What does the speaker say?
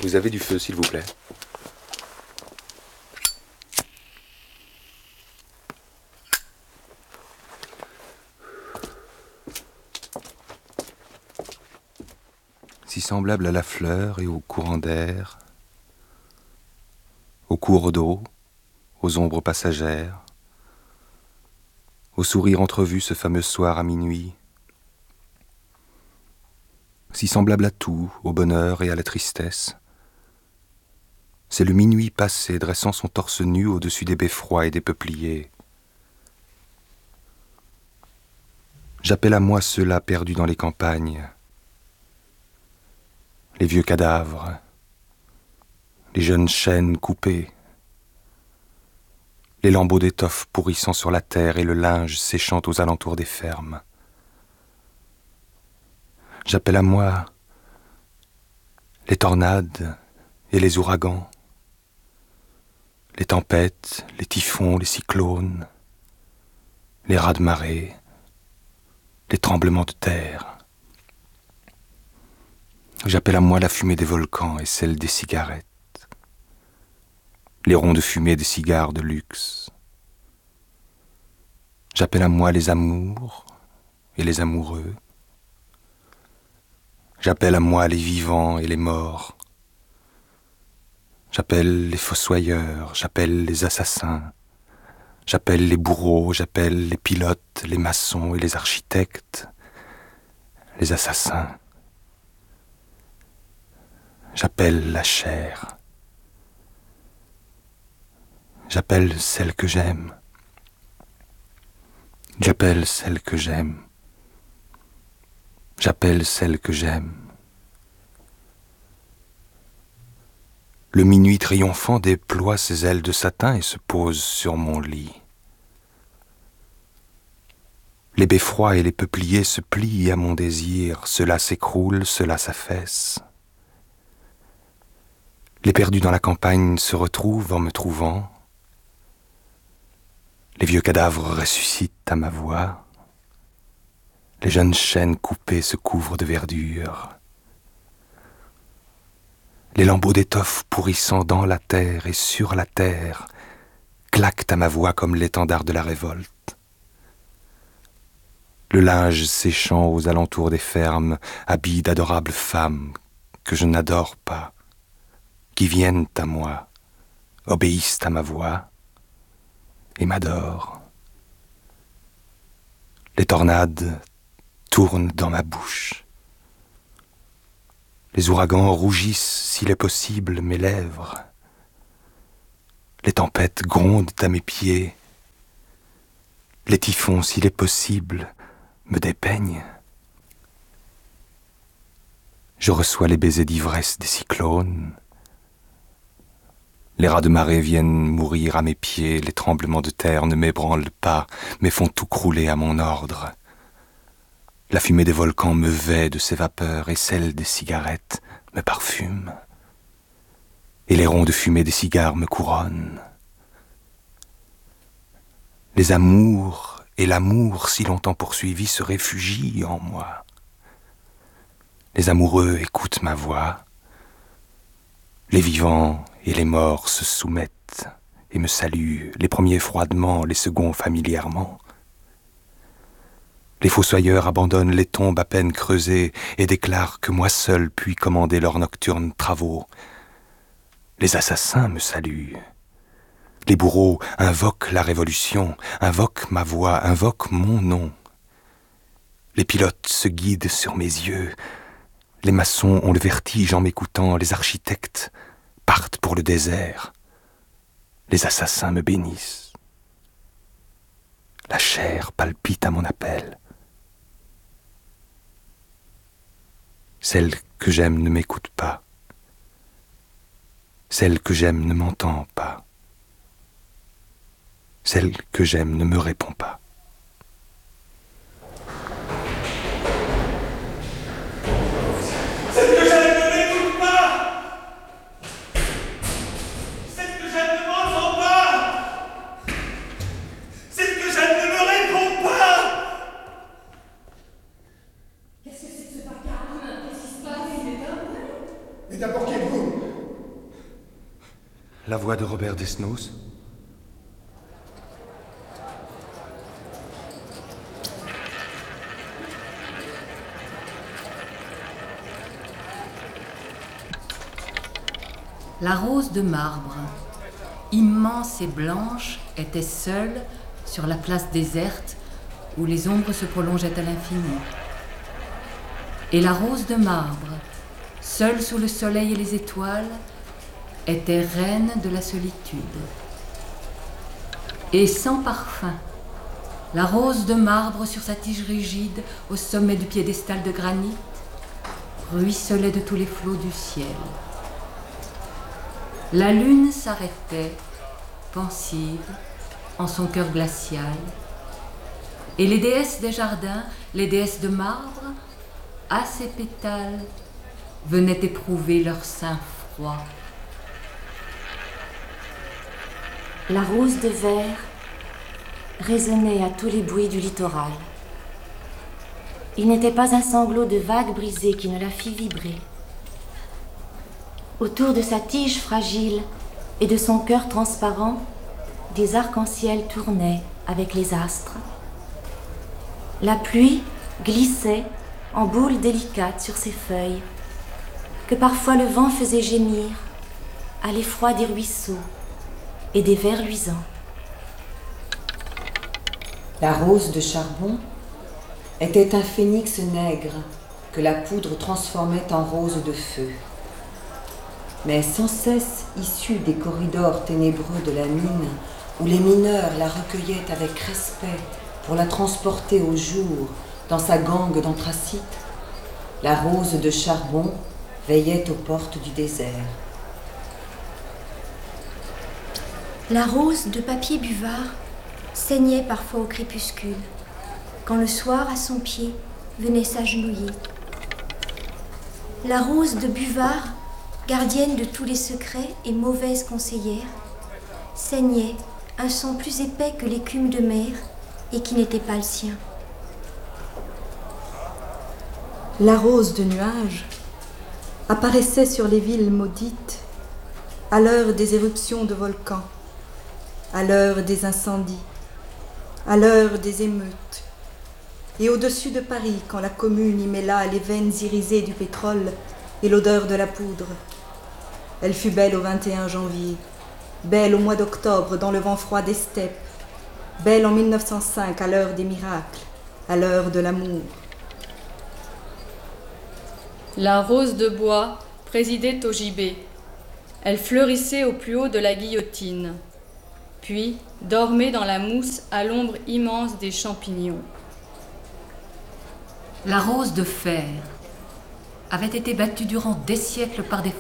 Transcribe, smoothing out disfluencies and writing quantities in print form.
Vous avez du feu, s'il vous plaît? Si semblable à la fleur et au courant d'air, aux cours d'eau, aux ombres passagères, au sourire entrevu ce fameux soir à minuit, si semblable à tout, au bonheur et à la tristesse, c'est le minuit passé dressant son torse nu au-dessus des beffrois et des peupliers. J'appelle à moi ceux-là perdus dans les campagnes, les vieux cadavres, les jeunes chênes coupés, les lambeaux d'étoffe pourrissant sur la terre et le linge séchant aux alentours des fermes. J'appelle à moi les tornades et les ouragans, les tempêtes, les typhons, les cyclones, les raz-de-marée, les tremblements de terre. J'appelle à moi la fumée des volcans et celle des cigarettes, les ronds de fumée des cigares de luxe. J'appelle à moi les amours et les amoureux. J'appelle à moi les vivants et les morts. J'appelle les fossoyeurs, j'appelle les assassins. J'appelle les bourreaux, j'appelle les pilotes, les maçons et les architectes, les assassins. J'appelle la chair. J'appelle celle que j'aime. J'appelle celle que j'aime. J'appelle celle que j'aime. Le minuit triomphant déploie ses ailes de satin et se pose sur mon lit. Les beffrois et les peupliers se plient à mon désir, cela s'écroule, cela s'affaisse. Les perdus dans la campagne se retrouvent en me trouvant. Les vieux cadavres ressuscitent à ma voix. Les jeunes chênes coupés se couvrent de verdure. Les lambeaux d'étoffe pourrissant dans la terre et sur la terre claquent à ma voix comme l'étendard de la révolte. Le linge séchant aux alentours des fermes habille d'adorables femmes que je n'adore pas, qui viennent à moi, obéissent à ma voix et m'adorent. Les tornades tournent dans ma bouche. Les ouragans rougissent, s'il est possible, mes lèvres. Les tempêtes grondent à mes pieds. Les typhons, s'il est possible, me dépeignent. Je reçois les baisers d'ivresse des cyclones. Les raz-de-marée viennent mourir à mes pieds, les tremblements de terre ne m'ébranlent pas, mais font tout crouler à mon ordre. La fumée des volcans me vêt de ses vapeurs et celle des cigarettes me parfume. Et les ronds de fumée des cigares me couronnent. Les amours et l'amour si longtemps poursuivis se réfugient en moi. Les amoureux écoutent ma voix. Les vivants et les morts se soumettent et me saluent, les premiers froidement, les seconds familièrement. Les fossoyeurs abandonnent les tombes à peine creusées et déclarent que moi seul puis commander leurs nocturnes travaux. Les assassins me saluent. Les bourreaux invoquent la révolution, invoquent ma voix, invoquent mon nom. Les pilotes se guident sur mes yeux. Les maçons ont le vertige en m'écoutant. Les architectes partent pour le désert. Les assassins me bénissent. La chair palpite à mon appel. Celle que j'aime ne m'écoute pas. Celle que j'aime ne m'entend pas. Celle que j'aime ne me répond pas. Celle que j'aime ne m'écoute pas. Celle que j'aime ne m'entend pas. Celle que j'aime ne me répond pas. Qu'est-ce que c'est que ce vacarme? Qu'est-ce qui se passe? Mais d'abord, qui êtes-vous? La voix de Robert Desnos. La rose de marbre, immense et blanche, était seule sur la place déserte où les ombres se prolongeaient à l'infini. Et la rose de marbre, seule sous le soleil et les étoiles, était reine de la solitude. Et sans parfum, la rose de marbre sur sa tige rigide au sommet du piédestal de granit ruisselait de tous les flots du ciel. La lune s'arrêtait, pensive, en son cœur glacial, et les déesses des jardins, les déesses de marbre, à ses pétales, venaient éprouver leur sein froid. La rose de verre résonnait à tous les bruits du littoral. Il n'était pas un sanglot de vague brisée qui ne la fit vibrer. Autour de sa tige fragile et de son cœur transparent, des arcs-en-ciel tournaient avec les astres. La pluie glissait en boules délicates sur ses feuilles, que parfois le vent faisait gémir à l'effroi des ruisseaux et des vers luisants. La rose de charbon était un phénix nègre que la poudre transformait en rose de feu. Mais sans cesse issue des corridors ténébreux de la mine, où les mineurs la recueillaient avec respect pour la transporter au jour dans sa gangue d'anthracite, la rose de charbon veillait aux portes du désert. La rose de papier buvard saignait parfois au crépuscule, quand le soir à son pied venait s'agenouiller. La rose de buvard, gardienne de tous les secrets et mauvaise conseillère, saignait un sang plus épais que l'écume de mer et qui n'était pas le sien. La rose de nuages apparaissait sur les villes maudites à l'heure des éruptions de volcans, à l'heure des incendies, à l'heure des émeutes, et au-dessus de Paris quand la commune y mêla les veines irisées du pétrole et l'odeur de la poudre. Elle fut belle au 21 janvier, belle au mois d'octobre dans le vent froid des steppes, belle en 1905 à l'heure des miracles, à l'heure de l'amour. La rose de bois présidait au gibet. Elle fleurissait au plus haut de la guillotine, puis dormait dans la mousse à l'ombre immense des champignons. La rose de fer avait été battue durant des siècles par des